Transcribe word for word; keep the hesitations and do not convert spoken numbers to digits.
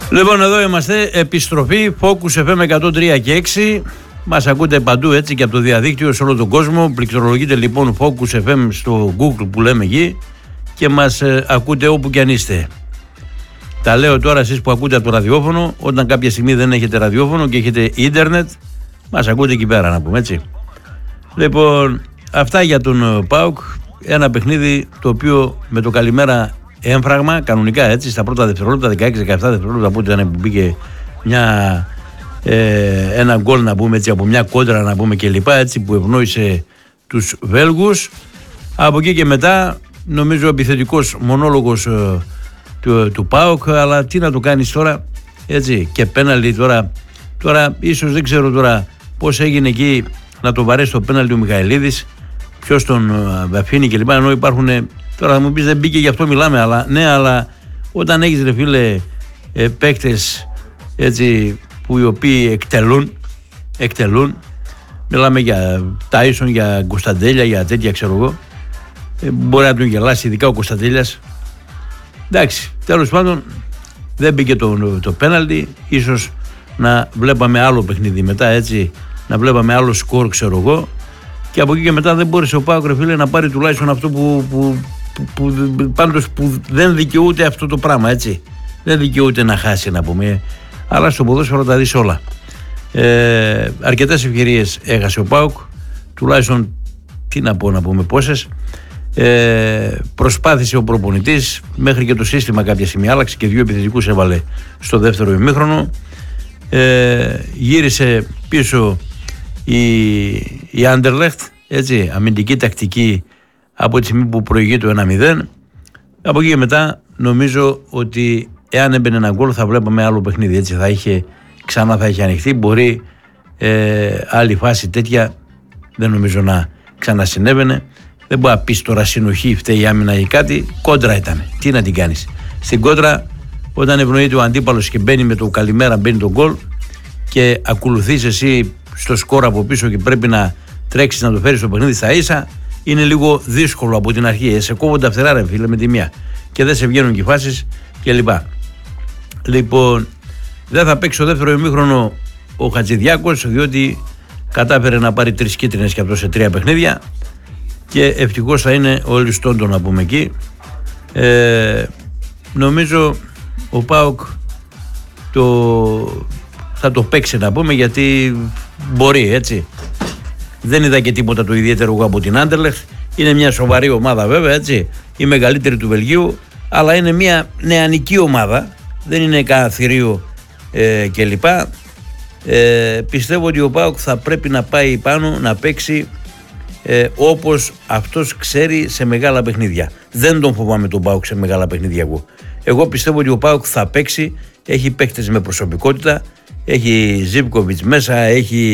Λοιπόν, εδώ είμαστε, επιστροφή Focus εφ εμ εκατόν τρία και έξι. Μας ακούτε παντού έτσι και από το διαδίκτυο σε όλο τον κόσμο. Πληκτρολογείτε λοιπόν Focus εφ εμ στο Google που λέμε εκεί και μας ε, ακούτε όπου και αν είστε. Τα λέω τώρα εσείς που ακούτε από το ραδιόφωνο. Όταν κάποια στιγμή δεν έχετε ραδιόφωνο και έχετε ίντερνετ, μας ακούτε εκεί πέρα, να πούμε έτσι. Λοιπόν, αυτά για τον ΠΑΟΚ. Ένα παιχνίδι το οποίο με το καλημέρα έμφραγμα, κανονικά έτσι, στα πρώτα δευτερόλεπτα, δεκαέξι δεκαεπτά δευτερόλεπτα που ήταν που μπήκε μια, ε, ένα γκολ, να πούμε έτσι, από μια κόντρα, να πούμε και λοιπά, έτσι, που ευνόησε τους Βέλγους. Από εκεί και μετά, νομίζω επιθετικός μονόλογος ε, του, του ΠΑΟΚ, αλλά τι να το κάνεις τώρα, έτσι, και πέναλτι τώρα, τώρα ίσως δεν ξέρω τώρα πώς έγινε εκεί να το βαρέσει το πέναλτι ο Μιχαηλίδης, ποιος τον αφήνει και λοιπά, ενώ υπάρχουν, τώρα θα μου πεις δεν μπήκε, γι' αυτό μιλάμε, αλλά ναι, αλλά όταν έχεις ρε φίλε ε, παίκτες έτσι που οι οποίοι εκτελούν, εκτελούν, μιλάμε για Τάισον, για Κωνσταντέλια, για τέτοια ξέρω εγώ, ε, μπορεί να τον γελάσει ειδικά ο Κωνσταντέλιας. Εντάξει, τέλος πάντων δεν μπήκε το, το πέναλτι, ίσως να βλέπαμε άλλο παιχνίδι μετά, έτσι, να βλέπαμε άλλο σκορ ξέρω εγώ, και από εκεί και μετά δεν μπόρεσε ο ΠΑΟΚ ρε φίλε να πάρει τουλάχιστον αυτό που, που, που, που, πάντως που δεν δικαιούται αυτό το πράγμα, έτσι, δεν δικαιούται να χάσει, να πούμε, αλλά στο ποδόσφαιρο τα δεις όλα. ε, αρκετές ευκαιρίες έχασε ο ΠΑΟΚ, τουλάχιστον τι να πω, να πούμε πόσες. Ε, προσπάθησε ο προπονητής, μέχρι και το σύστημα κάποια στιγμή άλλαξε και δύο επιθετικούς έβαλε στο δεύτερο ημίχρονο. Ε, γύρισε πίσω η, η Άντερλεχτ, έτσι, αμυντική τακτική από τη στιγμή που προηγεί το ένα μηδέν. Από εκεί και μετά νομίζω ότι εάν έμπαινε ένα γκολ θα βλέπαμε άλλο παιχνίδι, έτσι, θα είχε, ξανά θα είχε ανοιχτεί, μπορεί ε, άλλη φάση τέτοια δεν νομίζω να ξανασυνέβαινε. Δεν μπορεί να πεις τώρα συνοχή, φταίει η άμυνα ή κάτι, κόντρα ήταν, τι να την κάνεις. Στην κόντρα, όταν ευνοείται ο αντίπαλος και μπαίνει με το καλημέρα, μπαίνει το γκολ και ακολουθείς εσύ στο σκορ από πίσω και πρέπει να τρέξεις να το φέρεις στο παιχνίδι στα ίσα, είναι λίγο δύσκολο από την αρχή. Ε, σε κόβουν τα φτερά ρε φίλε με τη μία και δεν σε βγαίνουν και οι φάσεις κλπ. Λοιπόν, δεν θα παίξει το δεύτερο ημίχρονο ο Χατζηδιάκος, διότι κατάφερε να πάρει τρεις κίτρινες και αυτό σε τρία παιχνίδια και ευτυχώς θα είναι ο Ελιστόντο, να πούμε εκεί. Ε, νομίζω ο ΠΑΟΚ το, θα το παίξει, να πούμε, γιατί μπορεί, έτσι. Δεν είδα και τίποτα το ιδιαίτερο εγώ από την Άντερλεχτ. Είναι μια σοβαρή ομάδα βέβαια, έτσι, η μεγαλύτερη του Βελγίου, αλλά είναι μια νεανική ομάδα, δεν είναι κανένα θηρίο ε, κλπ. Ε, πιστεύω ότι ο ΠΑΟΚ θα πρέπει να πάει πάνω να παίξει ε, όπως αυτός ξέρει σε μεγάλα παιχνίδια. Δεν τον φοβάμαι τον ΠΑΟΚ σε μεγάλα παιχνίδια εγώ. Εγώ πιστεύω ότι ο ΠΑΟΚ θα παίξει, έχει παίκτες με προσωπικότητα, έχει Ζίβκοβιτς μέσα, έχει